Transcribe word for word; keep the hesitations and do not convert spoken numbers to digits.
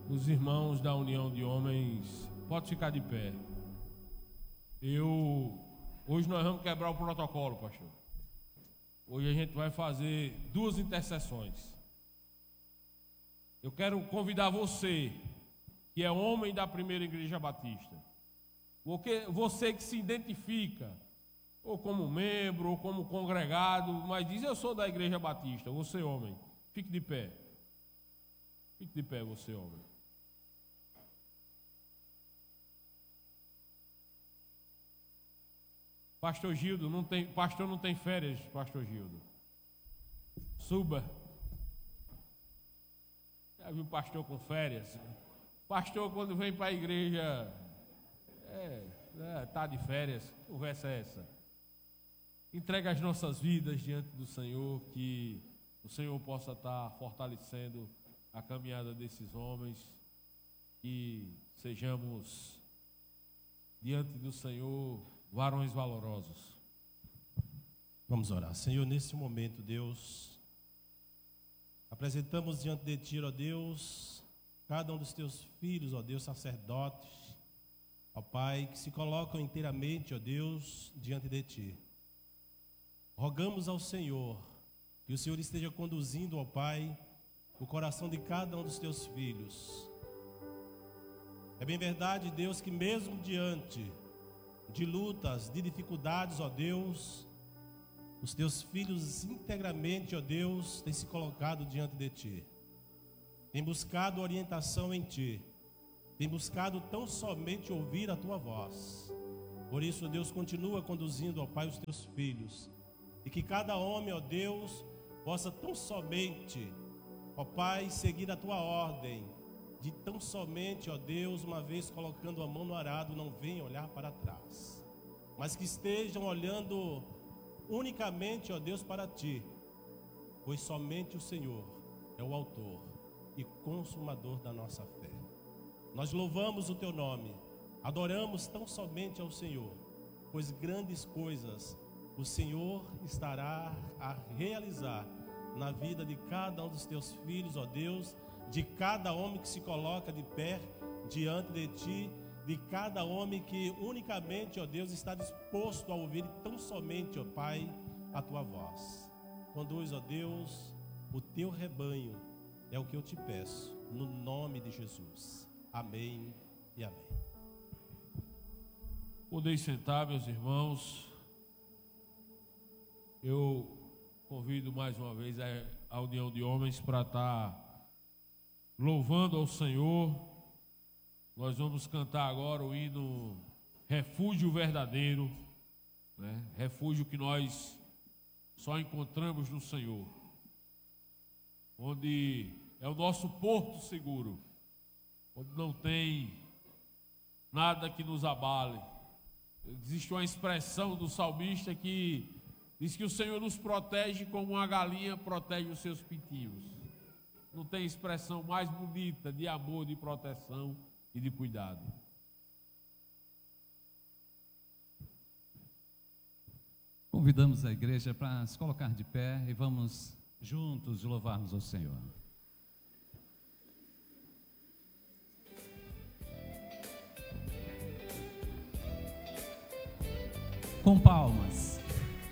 Os irmãos da União de Homens, pode ficar de pé. Eu, hoje nós vamos quebrar o protocolo, pastor. Hoje a gente vai fazer duas intercessões. Eu quero convidar você, que é homem da Primeira Igreja Batista, você que se identifica, ou como membro, ou como congregado, mas diz: eu sou da Igreja Batista. Você, homem, fique de pé. Fique de pé, você, homem. Pastor Gildo, não tem, pastor não tem férias, pastor Gildo. Suba. Já viu pastor com férias? Pastor, quando vem para a igreja, é, é, tá de férias. Que conversa é essa? Entrega as nossas vidas diante do Senhor, que o Senhor possa estar fortalecendo a caminhada desses homens, e sejamos diante do Senhor varões valorosos. Vamos orar. Senhor, nesse momento, Deus, apresentamos diante de Ti, ó Deus, cada um dos Teus filhos, ó Deus, sacerdotes, ó Pai, que se colocam inteiramente, ó Deus, diante de Ti. Rogamos ao Senhor que o Senhor esteja conduzindo, ó Pai, o coração de cada um dos Teus filhos. É bem verdade, Deus, que mesmo diante de lutas, de dificuldades, ó Deus, os Teus filhos integramente, ó Deus, têm se colocado diante de Ti, têm buscado orientação em Ti, têm buscado tão somente ouvir a Tua voz. Por isso, Deus, continua conduzindo, ó Pai, os Teus filhos, e que cada homem, ó Deus, possa tão somente, ó Pai, seguir a Tua ordem, de tão somente, ó Deus, uma vez colocando a mão no arado, não venha olhar para trás, mas que estejam olhando unicamente, ó Deus, para Ti, pois somente o Senhor é o autor e consumador da nossa fé. Nós louvamos o Teu nome, adoramos tão somente ao Senhor, pois grandes coisas o Senhor estará a realizar na vida de cada um dos Teus filhos, ó Deus, de cada homem que se coloca de pé diante de Ti, de cada homem que unicamente, ó Deus, está disposto a ouvir tão somente, ó Pai, a Tua voz. Conduz, ó Deus, o Teu rebanho, é o que eu te peço, no nome de Jesus. Amém e amém. Podeis sentar, meus irmãos. Eu convido mais uma vez a União de Homens para estar louvando ao Senhor. Nós vamos cantar agora o hino Refúgio Verdadeiro, né? Refúgio que nós só encontramos no Senhor, onde é o nosso porto seguro, onde não tem nada que nos abale. Existe uma expressão do salmista que diz que o Senhor nos protege como uma galinha protege os seus pintinhos. Não tem expressão mais bonita de amor, de proteção e de cuidado. Convidamos a igreja para se colocar de pé e vamos juntos louvarmos ao Senhor. Com palmas.